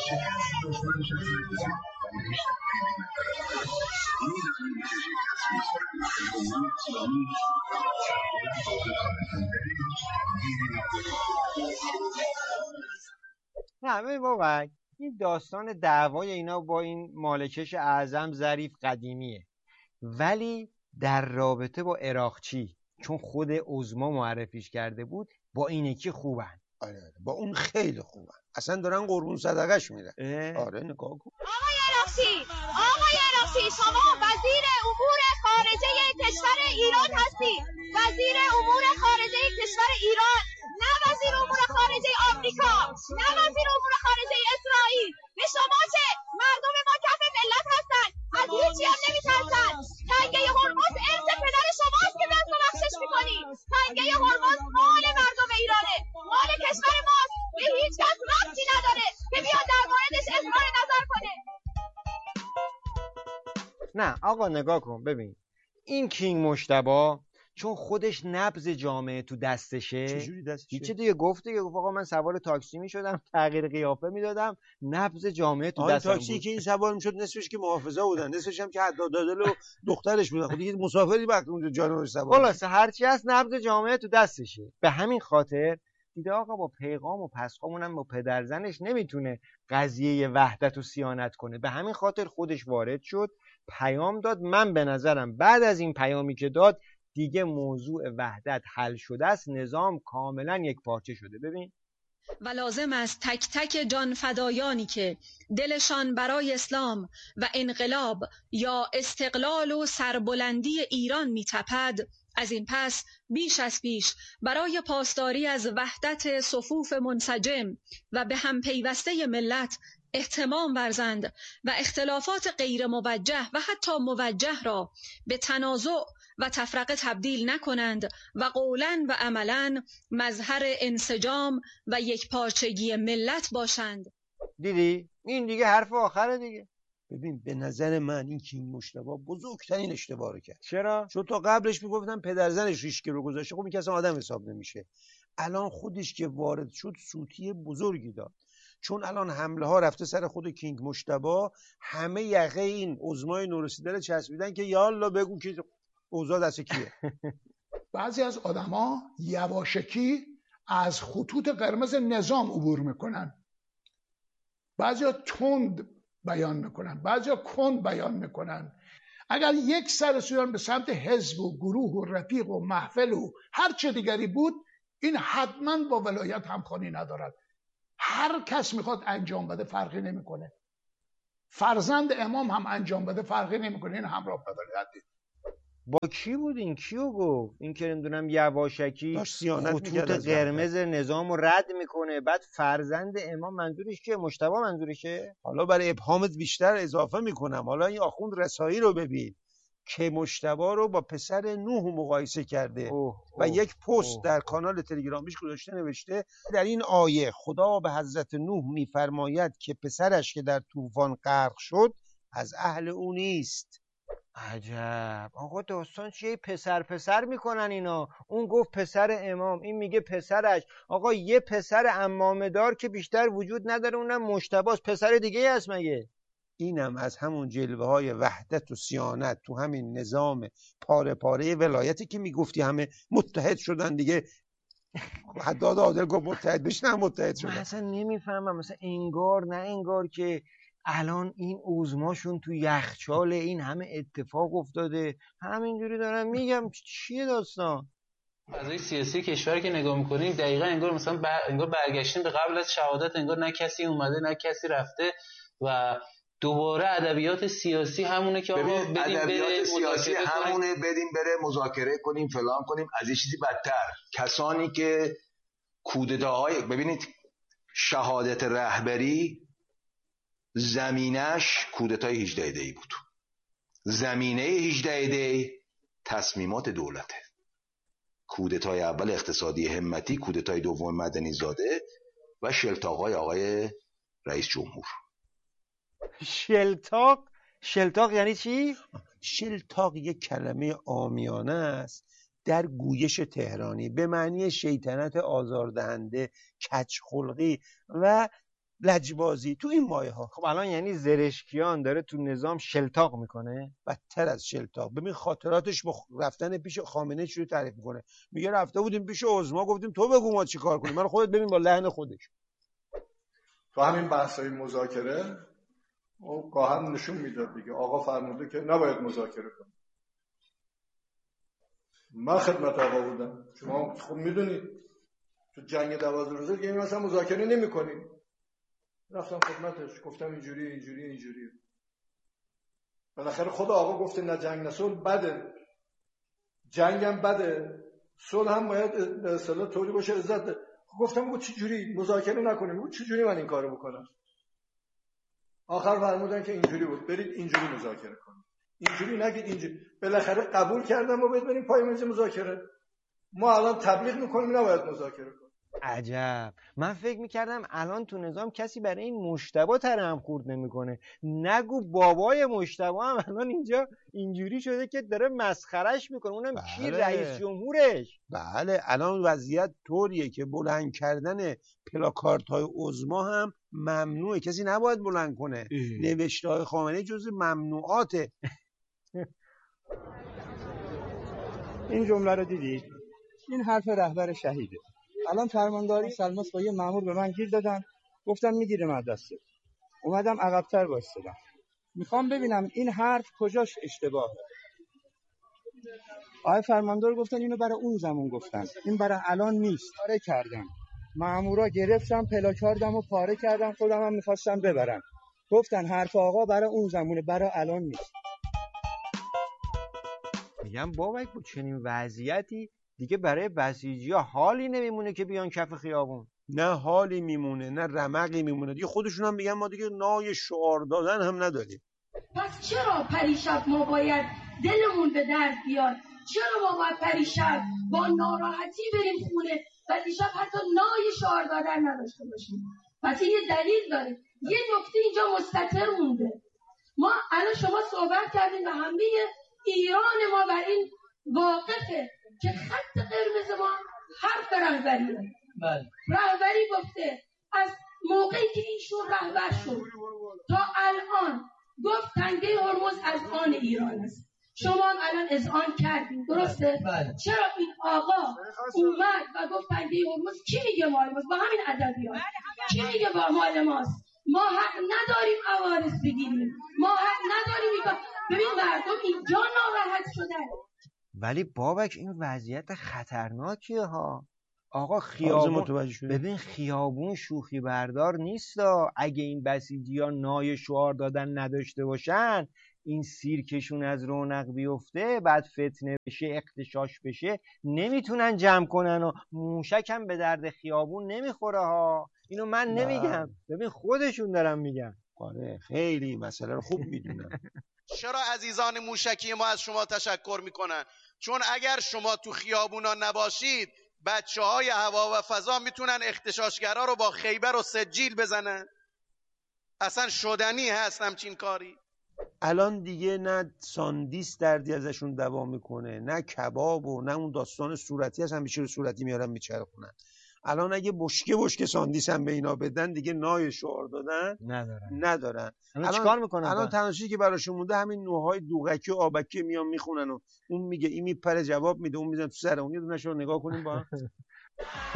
شکست دشمنش از نمیزید ولی بیشتر پیدا میدانیم که شکست میخورد جمهوری اسلامی نه ببین بابا، این داستان دعوای اینا با این مالکش اعظم ظریف قدیمیه، ولی در رابطه با عراقچی چون خود عظما معرفیش کرده بود با این یکی خوبن. آره با اون خیلی خوبن، اصلا دارن قربون صدقش میرن. آره نگاه کن. آقای عراقچی شما وزیر امور خارجه کشور ایران هستی، وزیر امور خارجه کشور ایران، نه وزیر امور خارجه آمریکا، نه وزیر امور خارجه اسرائیل. به شما چه؟ مردم ما کف ملت هستن، از هیچی هم نمیترسن. تنگه هرمز ارث پدر شماست که دست و بخشش میکنی. تنگه هرمز مال مردم ایرانه، مال کشور ماست، به هیچ کس ربطی نداره که بیاد در موردش اظهار نظر کنه. نه آقا نگاه کن ببین، این کینگ مجتبی چون خودش نبض جامعه تو دستشه. چجوری دستشه؟ چه دیگه گفت آقا من سوار تاکسی میشدم، تغییر قیافه میدادم، نبض جامعه تو دستم بود. تاکسی که این سوار میشد نصفش که محافظه بودن، نصفش هم که دادل و دخترش بودن. خب دیگه مسافری وقت اونجا جانورش سوار. خلاصه هرچی هست نبض جامعه تو دستشه. به همین خاطر دیده آقا با پیغام و پسخامون هم با پدرزنش نمیتونه قضیه وحدت و صیانت کنه. به همین خاطر خودش وارد شد، پیام داد. من به نظرم بعد از این پیامی که داد دیگه موضوع وحدت حل شده است، نظام کاملا یک پارچه شده. ببین و لازم است تک تک جان فدایانی که دلشان برای اسلام و انقلاب یا استقلال و سربلندی ایران میتپد، از این پس بیش از پیش برای پاسداری از وحدت صفوف منسجم و به هم پیوسته ملت اهتمام ورزند و اختلافات غیر موجه و حتی موجه را به تنازع و تفرقه تبدیل نکنند و قولاً و عملاً مظهر انسجام و یکپارچگی ملت باشند. دیدی؟ این دیگه حرف آخره دیگه. ببین به نظر من این کینگ مجتبی بزرگترین اشتباه رو کرد. چرا؟ چون تا قبلش میگفتن پدرزنش ریشکی رو گذاشته، خب این کسی آدم حساب نمیشه. الان خودش که وارد شد سوتی بزرگی داد، چون الان حمله ها رفته سر خود کینگ مجتبی. همه یقه این عظمای نورسیده رو چسبیدن که یالا بگو که اوضاع دست کیه. بعضی از آدما یواشکی از خطوط قرمز نظام عبور میکنن، بعضیا تند بیان میکنن، بعضیا کند بیان میکنن. اگر یک سر سویان به سمت حزب و گروه و رفیق و محفل و هر چه دیگری بود، این حتما با ولایت همخوانی ندارد. هر کس میخواد انجام بده فرقی نمیکنه، فرزند امام هم انجام بده فرقی نمیکنه. این همراه ولایتی با کی بود؟ این کیو گفت؟ این که نمیدونم یواشکی خطوط قرمز نظام رو رد میکنه، بعد فرزند امام منظورش کیه؟ مجتبی منظورشه؟ حالا برای ابهامت بیشتر اضافه میکنم، حالا این آخوند رسایی رو ببین که مجتبی رو با پسر نوح مقایسه کرده و یک پست در کانال تلگرامیش گذاشته، نوشته در این آیه خدا به حضرت نوح میفرماید که پسرش که در طوفان غرق شد از اهل او نیست. عجب آقا داستان چیه؟ پسر میکنن اینا. اون گفت پسر امام، این میگه پسرش. آقا یه پسر عمامه دار که بیشتر وجود نداره، اونم مجتباست. پسر دیگه هست مگه؟ اینم از همون جلوه های وحدت و صیانت تو همین نظام پاره پاره ولایتی که میگفتی همه متحد شدن دیگه. حداد عادل گفت متحد بشن، متحد شدن. من اصلا نمیفهمم، مثلا انگار نه انگار که الان این عظماشون تو یخچال، این همه اتفاق افتاده، همینجوری دارم میگم چیه داستان. فضای سیاسی کشور که نگاه میکنیم دقیقا انگار مثلا انگار برگشتیم به قبل از شهادت، انگار نه کسی اومده نه کسی رفته و دوباره ادبیات سیاسی همونه که آقا ادبیات سیاسی همونه، بدیم بره مذاکره کنیم فلان کنیم. از این چیزی بدتر کسانی که کودتاهای، ببینید شهادت رهبری زمینش کودتای 18 دی بود، زمینه 18 دی تصمیمات دولته. کودتای اول اقتصادی همتی، کودتای دوم مدنی زاده و شلتاق‌های آقای رئیس جمهور. شلتاق یعنی چی؟ شلتاق یک کلمه عامیانه است در گویش تهرانی به معنی شیطنت آزاردهنده، کج خلقی و لجبازی تو این مایه ها. خب الان یعنی زرشکیان داره تو نظام شلتاق میکنه؟ بدتر از شلتاق. ببین خاطراتش با رفتن پیش خامنه‌ای رو تعریف میکنه، میگه رفته بودیم پیش عظما گفتیم تو بگو ما چی کار کنیم، من خودت ببین با لحن خودش. تو همین بحث‌های مذاکره او گاهن نشون میداد دیگه آقا فرموده که نباید مذاکره کنیم. من خدمت آقا بودم، شما خب میدونید تو جنگ 12 روزه دیگه مثلا مذاکره نمی‌کنیم. رفتم خدمتش گفتم اینجوری بالاخره خود آقا گفته نه جنگ نه صلح بده، جنگم بده، صلح هم باید به اصطلاح طوری باشه عزت. گفتم بگو چه جوری مذاکره نکنیم، بگو چه جوری من این کارو بکنم. آخر فرمودن که اینجوری بود، برید اینجوری مذاکره کنید، اینجوری نگید اینجوری. بالاخره قبول کردم ما بریم پای میز مذاکره. ما الان تبلیغ میکنیم نباید مذاکره کنیم. عجب، من فکر میکردم الان تو نظام کسی برای این مجتبی ترحم خورد نمیکنه. نگو بابای مجتبی هم الان اینجا اینجوری شده که داره مسخرش میکنه، اونم کی؟ رئیس جمهورش. بله الان وضعیت طوریه که بلند کردن پلاکاردهای عظما هم ممنوعه، کسی نباید بلند کنه. نوشته‌های خامنه‌ای جزو ممنوعاته. این جمله رو دیدید؟ این حرف رهبر شهیده. الان فرمانداری سلماس با یه مأمور به من گیر دادن، گفتم میگیرم از دستت. اومدم عقب‌تر وایسادم، میخوام ببینم این حرف کجاش اشتباهه. آقای فرماندار گفتن اینو برای اون زمان گفتن، این برای الان نیست. پاره کردم، مأمورا گرفتم پلاکاردمو پاره کردم، خودم هم میخواستم ببرم. گفتن حرف آقا برای اون زمونه، برای الان نیست. میگم بابک با چنین وضعیتی دیگه برای بسیجی‌ها حالی نمیمونه که بیان کف خیابون. نه حالی میمونه نه رمقی میمونه دیگه. خودشون هم میگن ما دیگه نای شعار دادن هم نداریم. پس چرا پریشب ما باید دلمون به درد بیاد؟ چرا ما باید پریشب با ناراحتی بریم خونه و دیشب حتی نای شعار دادن نداشته باشیم؟ پس این یه دلیل داره. یه نکته اینجا مستتر مونده. ما الان شما صحبت کردیم و همه ایران ما بر این واقفه که خط قرمز ما حرف رهبریه. رهبری گفته از موقعی که ایشون رهبر شد تا الان گفت تنگه هرمز از آن ایران است. شما الان اذعان کردیم، درسته؟ چرا این آقا اومد و گفت تنگه هرمز؟ کی میگه مال ماست؟ با همین ادبیات کی میگه با مال ماست؟ ما حق نداریم عوارض بگیریم، ما حق نداریم. ببین مردم اینجا ناراحت شدن. ولی بابک این وضعیت خطرناکیه ها. آقا خیابون، ببین خیابون شوخی بردار نیست. اگه این بسیجی‌ها نای شعار دادن نداشته باشن، این سیرکشون از رونق بیفته، بعد فتنه بشه، اغتشاش بشه، نمیتونن جمع کنن و موشک هم به درد خیابون نمیخوره ها. اینو من نمیگم، ببین خودشون دارن میگن. آره خیلی مسئله رو خوب میدونن. چرا عزیزان موشکی ما از شما تشکر میکنن؟ چون اگر شما تو خیابونا نباشید، بچه‌های هوا و فضا میتونن اغتشاشگرا رو با خیبر و سجیل بزنن. اصلا شدنی هست همچین کاری. الان دیگه نه ساندیس دردی ازشون دوام میکنه، نه کباب و نه اون داستان صورتی هست همیشه رو صورتی میارن میچرخونن. الان اگه بشکه ساندیس هم به اینا بدن دیگه نای شعار دادن ندارن. الان چیکار میکنن؟ الان تنها چیزی که براشون مونده همین نوعهای دوغکی و آبکی میان میخونن و اون میگه، این میپره جواب میده، اون میزنه تو سر اون. یه دونه‌شو نگاه کنیم با